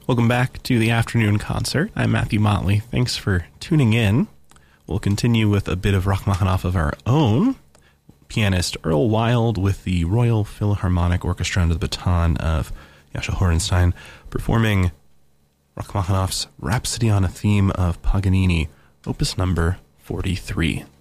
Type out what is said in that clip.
Welcome back to the afternoon concert. I'm Matthew Motley. Thanks for tuning in. We'll continue with a bit of Rachmaninoff of our own. Pianist Earl Wild with the Royal Philharmonic Orchestra under the baton of Jascha Horenstein, performing Rachmaninoff's Rhapsody on a Theme of Paganini, opus number 43.